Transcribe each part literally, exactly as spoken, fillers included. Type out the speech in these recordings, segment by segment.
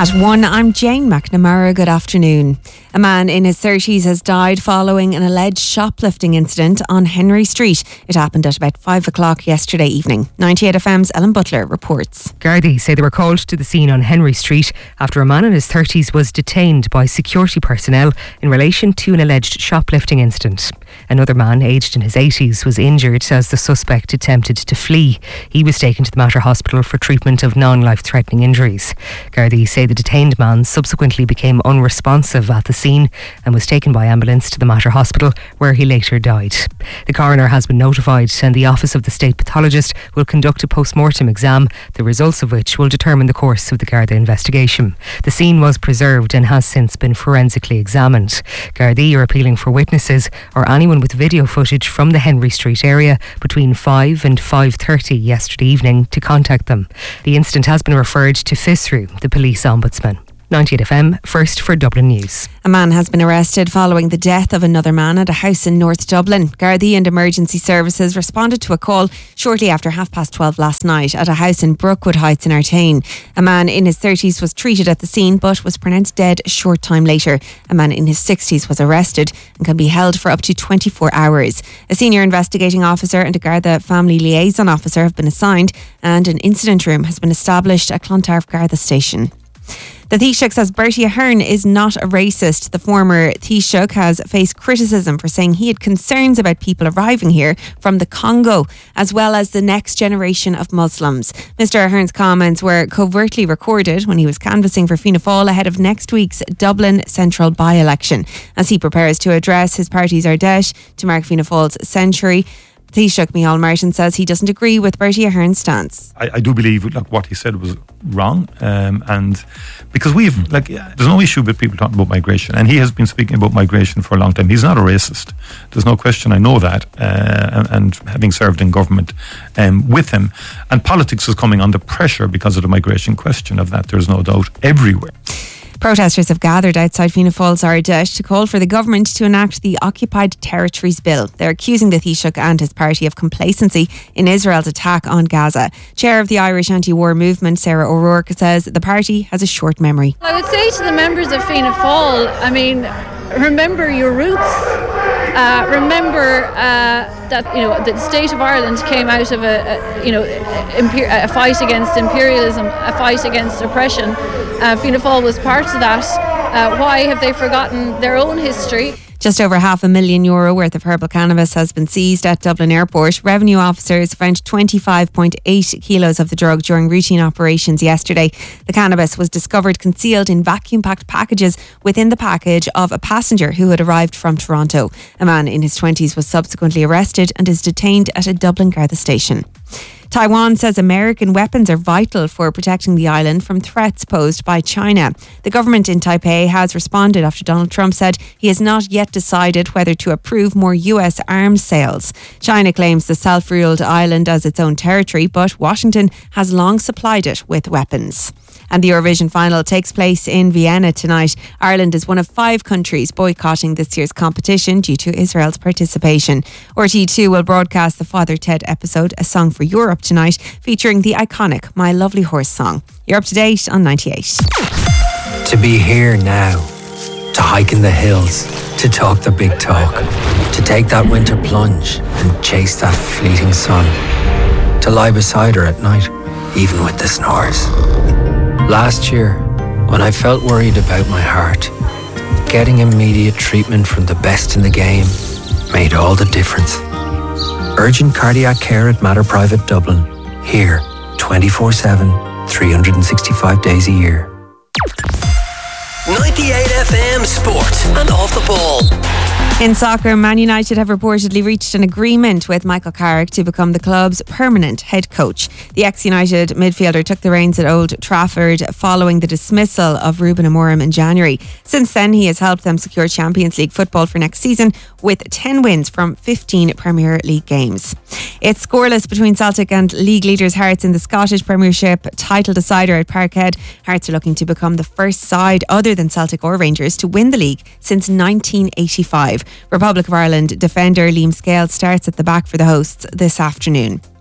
At one, I'm Jane McNamara. Good afternoon. A man in his thirties has died following an alleged shoplifting incident on Henry Street. It happened at about five o'clock yesterday evening. ninety-eight F M's Ellen Butler reports. Gardaí say they were called to the scene on Henry Street after a man in his thirties was detained by security personnel in relation to an alleged shoplifting incident. Another man, aged in his eighties, was injured as the suspect attempted to flee. He was taken to the Mater Hospital for treatment of non-life-threatening injuries. Gardaí say the detained man subsequently became unresponsive at the scene and was taken by ambulance to the Mater Hospital, where he later died. The coroner has been notified and the Office of the State Pathologist will conduct a post-mortem exam, the results of which will determine the course of the Garda investigation. The scene was preserved and has since been forensically examined. Gardaí are appealing for witnesses or anyone with video footage from the Henry Street area between five and five thirty yesterday evening to contact them. The incident has been referred to FISRU, the police ombudsman. ninety-eight F M, first for Dublin News. A man has been arrested following the death of another man at a house in North Dublin. Gardaí and emergency services responded to a call shortly after half past twelve last night at a house in Brookwood Heights in Artane. A man in his thirties was treated at the scene but was pronounced dead a short time later. A man in his sixties was arrested and can be held for up to twenty-four hours. A senior investigating officer and a Garda family liaison officer have been assigned and an incident room has been established at Clontarf Garda station. The Taoiseach says Bertie Ahern is not a racist. The former Taoiseach has faced criticism for saying he had concerns about people arriving here from the Congo, as well as the next generation of Muslims. Mister Ahern's comments were covertly recorded when he was canvassing for Fianna Fáil ahead of next week's Dublin Central by-election. As he prepares to address his party's Ardèche to mark Fianna Fáil's century, Taoiseach Micheál Martin says he doesn't agree with Bertie Ahern's stance. I, I do believe like what he said was wrong, um, and because we've like there's no issue with people talking about migration, and he has been speaking about migration for a long time. He's not a racist. There's no question. I know that, uh, and, and having served in government um, with him, and politics is coming under pressure because of the migration question. Of that, there's no doubt everywhere. Protesters have gathered outside Fianna Fáil's Ardèche to call for the government to enact the Occupied Territories Bill. They're accusing the Taoiseach and his party of complacency in Israel's attack on Gaza. Chair of the Irish anti-war movement, Sarah O'Rourke, says the party has a short memory. I would say to the members of Fianna Fáil, I mean, remember your roots. Uh, remember uh, that you know the state of Ireland came out of a, a you know imper- a fight against imperialism, a fight against oppression. Uh, Fianna Fáil was part of that. Uh, why have they forgotten their own history? Just over half a million euro worth of herbal cannabis has been seized at Dublin Airport. Revenue officers found twenty-five point eight kilos of the drug during routine operations yesterday. The cannabis was discovered concealed in vacuum-packed packages within the package of a passenger who had arrived from Toronto. A man in his twenties was subsequently arrested and is detained at a Dublin Garda station. Taiwan says American weapons are vital for protecting the island from threats posed by China. The government in Taipei has responded after Donald Trump said he has not yet decided whether to approve more U S arms sales. China claims the self-ruled island as its own territory, but Washington has long supplied it with weapons. And the Eurovision final takes place in Vienna tonight. Ireland is one of five countries boycotting this year's competition due to Israel's participation. R T E two will broadcast the Father Ted episode, A Song for Europe, tonight, featuring the iconic My Lovely Horse song. You're up to date on ninety-eight. To be here now, to hike in the hills, to talk the big talk, to take that winter plunge and chase that fleeting sun, to lie beside her at night, even with the snores. Last year, when I felt worried about my heart, getting immediate treatment from the best in the game made all the difference. Urgent cardiac care at Mater Private Dublin. Here, twenty-four seven, three hundred sixty-five days a year. ninety-eight F M Sport and Off the Ball. In soccer, Man United have reportedly reached an agreement with Michael Carrick to become the club's permanent head coach. The ex-United midfielder took the reins at Old Trafford following the dismissal of Ruben Amorim in January. Since then, he has helped them secure Champions League football for next season with ten wins from fifteen Premier League games. It's scoreless between Celtic and league leaders Hearts in the Scottish Premiership title decider at Parkhead. Hearts are looking to become the first side other than Celtic or Rangers to win the league since nineteen eighty-five. Republic of Ireland defender Liam Scales starts at the back for the hosts this afternoon.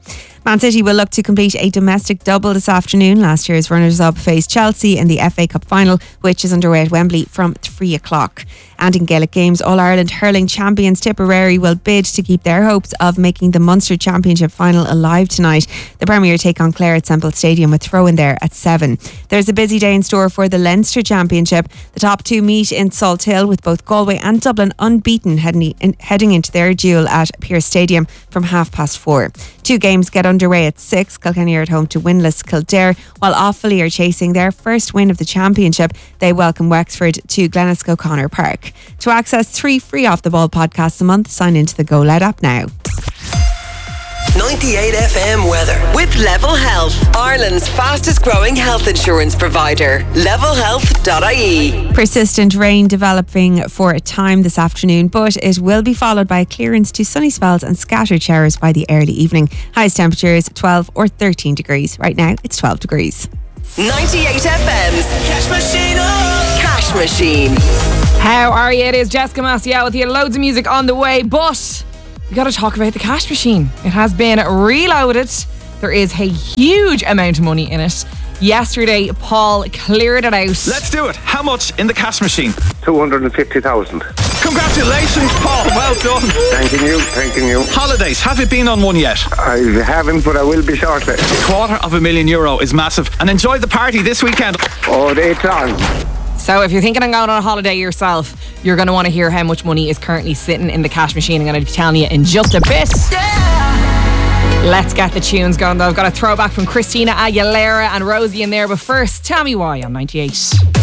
Man City will look to complete a domestic double this afternoon. Last year's runners-up face Chelsea in the F A Cup final, which is underway at Wembley from three o'clock. And in Gaelic Games, All-Ireland hurling champions Tipperary will bid to keep their hopes of making the Munster Championship final alive tonight. The Premier take on Clare at Semple Stadium with throw-in there at seven. There's a busy day in store for the Leinster Championship. The top two meet in Salt Hill, with both Galway and Dublin unbeaten heading, in, heading into their duel at Pearse Stadium from half past four. Two games get underway at six. Kilkenny are at home to winless Kildare, while Offaly are chasing their first win of the championship. They welcome Wexford to Glenesk O'Connor Park. To access three free Off the Ball podcasts a month, sign into the Go Loud app now. ninety-eight F M weather with Level Health, Ireland's fastest growing health insurance provider. level health dot I E. Persistent rain developing for a time this afternoon, but it will be followed by a clearance to sunny spells and scattered showers by the early evening. Highest temperatures twelve or thirteen degrees. Right now it's twelve degrees. ninety-eight F M's Cash Machine. Oh. Cash Machine. How are you? It is Jessica Maciel with you. Loads of music on the way, but we got to talk about the cash machine. It has been reloaded. There is a huge amount of money in it. Yesterday, Paul cleared it out. Let's do it. How much in the cash machine? two hundred fifty thousand. Congratulations, Paul. Well done. Thanking you, thanking you. Holidays. Have you been on one yet? I haven't, but I will be shortly. A quarter of a million euro is massive. And enjoy the party this weekend. Oh, it's on. So if you're thinking of going on a holiday yourself, you're going to want to hear how much money is currently sitting in the cash machine. I'm going to be telling you in just a bit. Yeah. Let's get the tunes going though. I've got a throwback from Christina Aguilera and Rosie in there. But first, tell me why on ninety-eight.